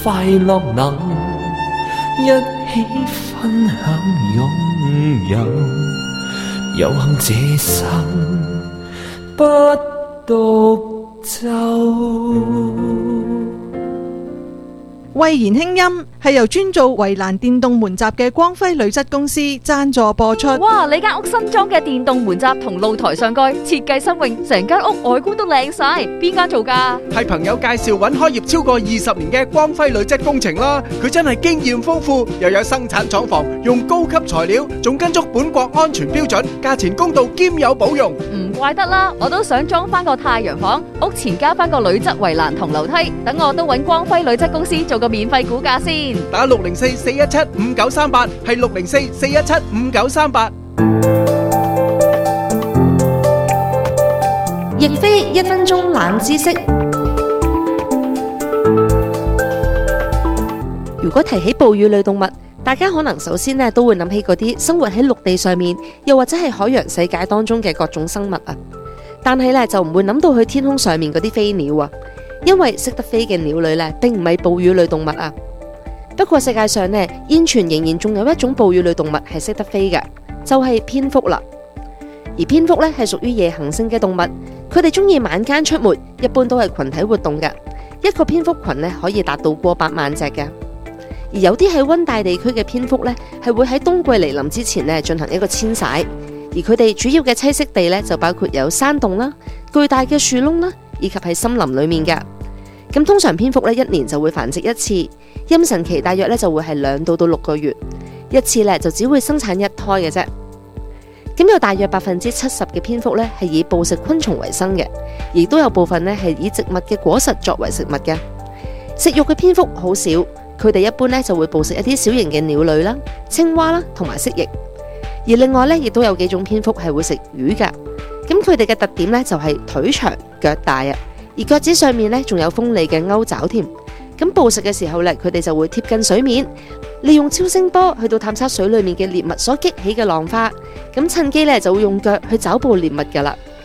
快樂能一起分享擁有，有幸這生不獨奏。 慧言輕音係由專做圍欄電動門閘嘅光輝鋁質公司贊助播出。 哇！你間屋新裝嘅電動門閘同露台上蓋設計新穎，成間屋外觀都靚晒。邊間做㗎？ 係朋友介紹揾開業超過20年嘅光輝鋁質工程啦。佢真係經驗豐富，又有生產廠房，用高級材料，仲跟足本國安全標準，價錢公道兼有保用。 唔怪得啦，我都想裝翻個太陽房，屋前加翻個鋁質圍欄同樓梯，等我都揾光輝鋁質公司做個免費估價先。 打604-417-5938，係604-417-5938。 亦非1分鐘冷知識。如果提起哺乳類動物，大家可能首先都會諗起嗰啲生活喺陸地上面，又或者係海洋世界當中嘅各種生物啊。但係就唔會諗到去天空上面嗰啲飛鳥啊，因為識得飛嘅鳥類並唔係哺乳類動物啊。不過世界上現存仍然仲有一種哺乳類動物係識得飛嘅，就係蝙蝠啦。而蝙蝠係屬於夜行性嘅動物，佢哋中意晚間出沒，一般都係群體活動嘅。一個蝙蝠群可以達到過百萬隻嘅。而有啲喺溫帶地區嘅蝙蝠係會喺冬季嚟臨之前進行一個遷徙，而佢哋主要嘅棲息地就包括有山洞啦、巨大嘅樹窿啦，以及喺森林裏面嘅。咁通常蝙蝠一年就會繁殖一次，陰晨期大約就會係2到6個月，一次就只會生產1胎嘅啫。咁有大約70%嘅蝙蝠係以捕食昆蟲為生嘅，而都有部分係以植物嘅果實作為食物嘅。食肉嘅蝙蝠好少，佢哋一般就會捕食一啲小型嘅鳥類啦、青蛙啦同埋蜥蜴。而另外亦都有幾種蝙蝠係會食魚噶。咁佢哋嘅特點就係腿長腳大啊，而腳趾上面仲有鋒利嘅鈎爪添。咁捕食嘅時候佢哋就會貼近水面，利用超聲波去到探測水裏面嘅獵物所激起嘅浪花，咁趁機就會用腳去抓捕獵物噶啦。